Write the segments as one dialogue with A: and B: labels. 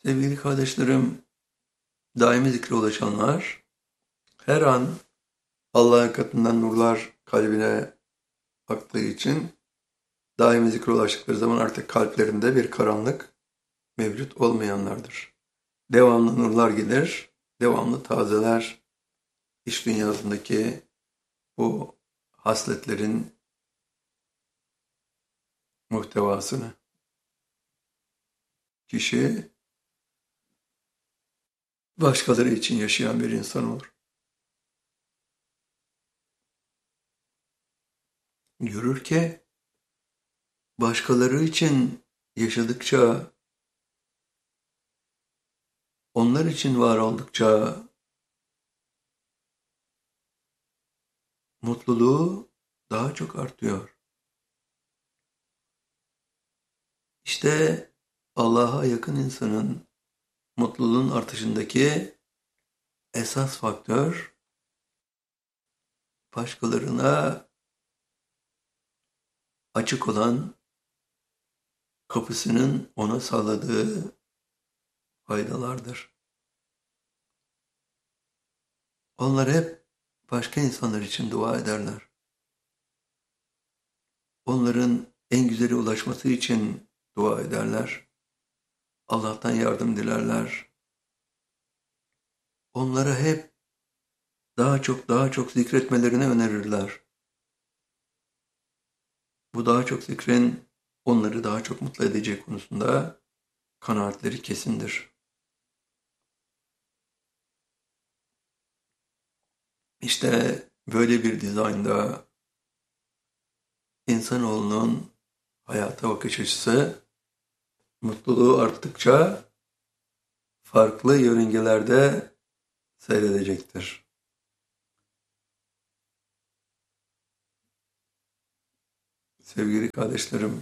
A: Sevgili kardeşlerim, daimi zikre ulaşanlar, her an Allah'ın katından nurlar kalbine aktığı için daimi zikre ulaştıkları zaman artık kalplerinde bir karanlık mevcut olmayanlardır. Devamlı nurlar gelir, devamlı tazeler iç dünyasındaki bu hasletlerin muhtevasını. Kişi başkaları için yaşayan bir insan olur. Görür ki başkaları için yaşadıkça, onlar için var oldukça mutluluğu daha çok artıyor. İşte Allah'a yakın insanın mutluluğun artışındaki esas faktör, başkalarına açık olan kapısının ona sağladığı faydalardır. Onlar hep başka insanlar için dua ederler. Onların en güzeli ulaşması için dua ederler. Allah'tan yardım dilerler. Onlara hep daha çok zikretmelerini önerirler. Bu daha çok zikrin onları daha çok mutlu edeceği konusunda kanaatleri kesindir. İşte böyle bir dizaynda insanoğlunun hayata bakış açısı mutluluğu arttıkça farklı yörüngelerde seyredecektir. Sevgili kardeşlerim,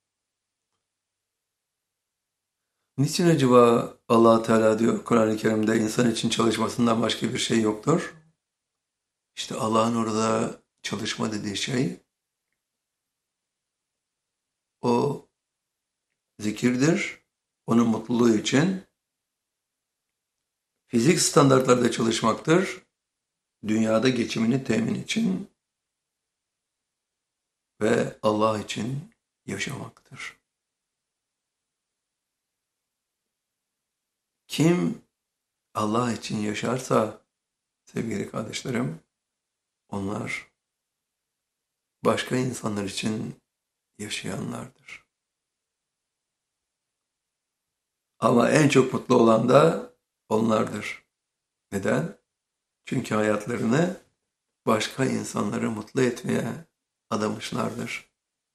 A: niçin acaba Allah Teala diyor Kur'an-ı Kerim'de insan için çalışmasından başka bir şey yoktur? İşte Allah'ın orada çalışma dediği şey o zikirdir. Onun mutluluğu için fizik standartlarda çalışmaktır. Dünyada geçimini temin için ve Allah için yaşamaktır. Kim Allah için yaşarsa sevgili kardeşlerim, onlar başka insanlar için yaşayanlardır. Ama en çok mutlu olan da onlardır. Neden? Çünkü hayatlarını başka insanları mutlu etmeye adamışlardır.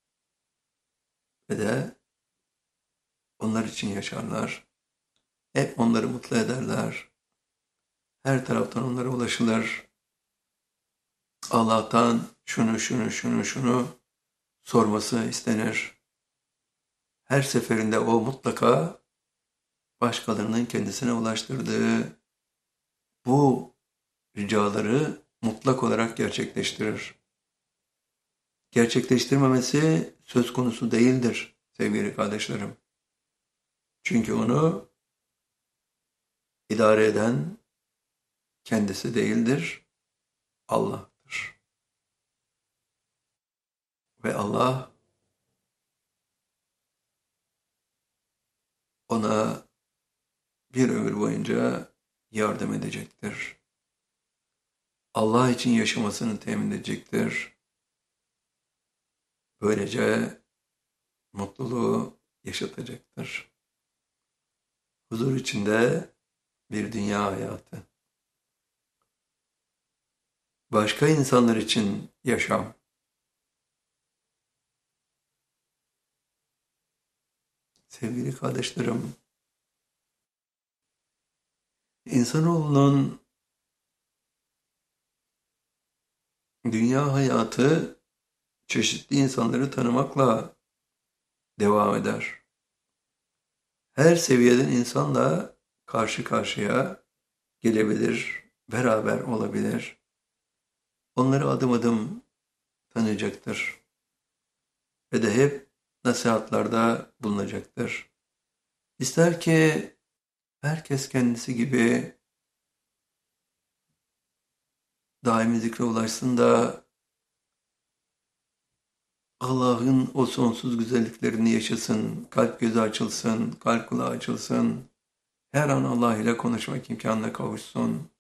A: Ve de onlar için yaşarlar. Hep onları mutlu ederler. Her taraftan onlara ulaşılır. Allah'tan şunu sorması istenir. Her seferinde o mutlaka başkalarının kendisine ulaştırdığı bu ricaları mutlak olarak gerçekleştirir. Gerçekleştirmemesi söz konusu değildir sevgili kardeşlerim. Çünkü onu idare eden kendisi değildir, Allah'tır. Ve Allah ona bir ömür boyunca yardım edecektir. Allah için yaşamasını temin edecektir. Böylece mutluluğu yaşatacaktır. Huzur içinde bir dünya hayatı. Başka insanlar için yaşam. Sevgili kardeşlerim, insanoğlunun dünya hayatı çeşitli insanları tanımakla devam eder. Her seviyeden insanla karşı karşıya gelebilir, beraber olabilir. Onları adım adım tanıyacaktır. Ve de hep nasihatlarda bulunacaktır. İster ki herkes kendisi gibi daimi zikre ulaşsın da Allah'ın o sonsuz güzelliklerini yaşasın, kalp gözü açılsın, kalp kulağı açılsın, her an Allah ile konuşmak imkanına kavuşsun.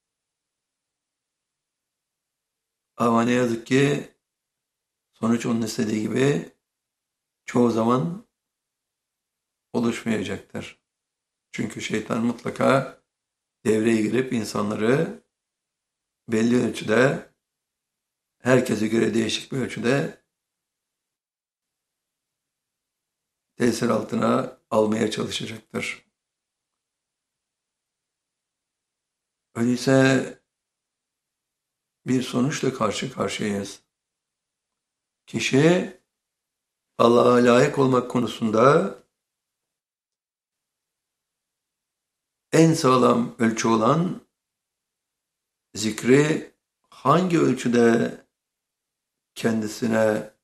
A: Ama ne yazık ki sonuç onun istediği gibi çoğu zaman oluşmayacaktır. Çünkü şeytan mutlaka devreye girip insanları belli ölçüde, herkese göre değişik bir ölçüde tesir altına almaya çalışacaktır. Öyleyse bir sonuçla karşı karşıyayız. Kişi Allah'a layık olmak konusunda en sağlam ölçü olan zikri hangi ölçüde kendisine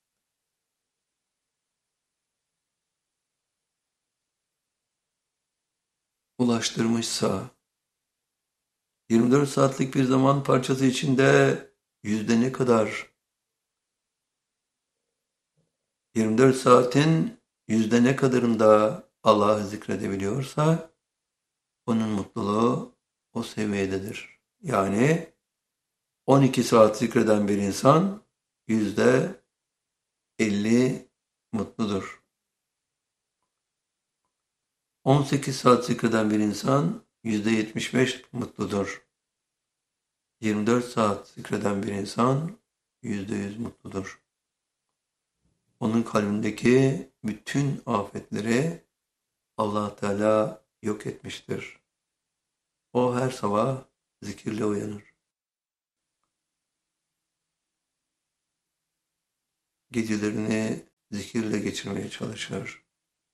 A: ulaştırmışsa, 24 saatlik bir zaman parçası içinde yüzde ne kadar, 24 saatin yüzde ne kadarında Allah'ı zikredebiliyorsa, onun mutluluğu o seviyededir. Yani 12 saat zikreden bir insan %50 mutludur. 18 saat zikreden bir insan %75 mutludur. 24 saat zikreden bir insan %100 mutludur. Onun kalbindeki bütün afetleri Allah Teala yok etmiştir. O her sabah zikirle uyanır. Gecelerini zikirle geçirmeye çalışır.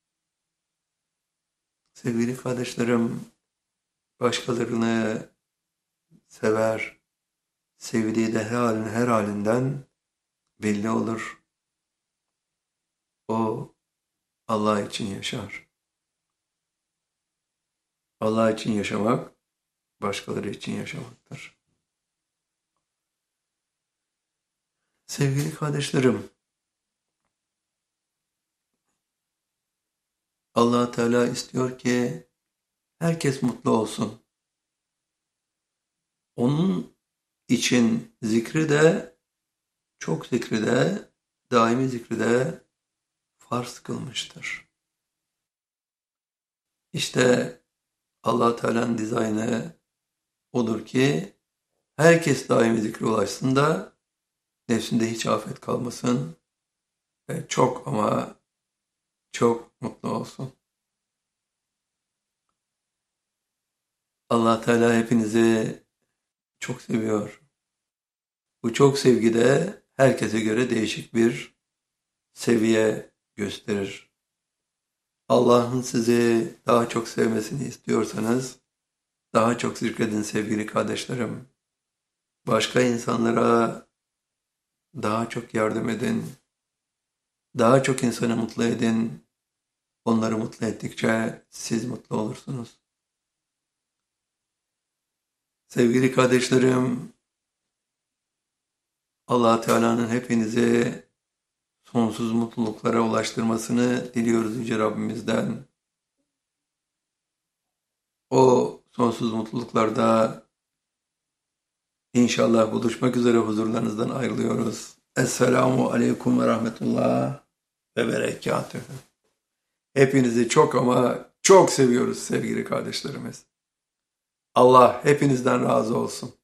A: Sevgili kardeşlerim, başkalarını sever, sevdiği de her halinden belli olur. O Allah için yaşar. Allah için yaşamak, başkaları için yaşamaktır. Sevgili kardeşlerim, Allah Teala istiyor ki herkes mutlu olsun. Onun için zikri de, çok zikri de, daimi zikri de farz kılmıştır. İşte Allah Teala'nın dizaynı odur ki herkes daimi zikre ulaşsın da nefsinde hiç afet kalmasın ve çok ama çok mutlu olsun. Allah Teala hepinizi çok seviyor. Bu çok sevgi de herkese göre değişik bir seviye gösterir. Allah'ın sizi daha çok sevmesini istiyorsanız daha çok zikredin sevgili kardeşlerim. Başka insanlara daha çok yardım edin. Daha çok insanı mutlu edin. Onları mutlu ettikçe siz mutlu olursunuz. Sevgili kardeşlerim, Allah Teala'nın hepinizi sonsuz mutluluklara ulaştırmasını diliyoruz Yüce Rabbimizden. O sonsuz mutluluklarda inşallah buluşmak üzere huzurlarınızdan ayrılıyoruz. Esselamu Aleyküm ve Rahmetullah ve Berekatühü. Hepinizi çok ama çok seviyoruz sevgili kardeşlerimiz. Allah hepinizden razı olsun.